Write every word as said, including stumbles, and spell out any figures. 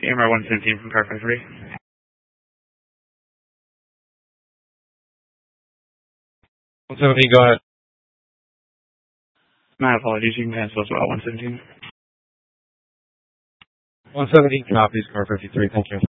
A M R one seventeen from car five three. one seventeen, go ahead. My apologies, you can cancel as well, one seventeen. one seventeen copies, car fifty-three, thank you.